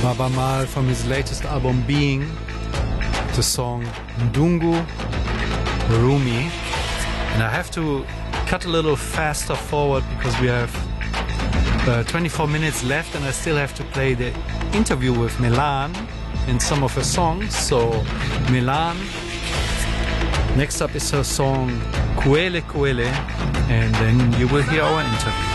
Baaba Maal from his latest album Being, the song Ndungu Rumi. And I have to cut a little faster forward because we have 24 minutes left and I still have to play the interview with Melan and some of her songs. So Melan, next up is her song Kuele Kuele, and then you will hear our interview.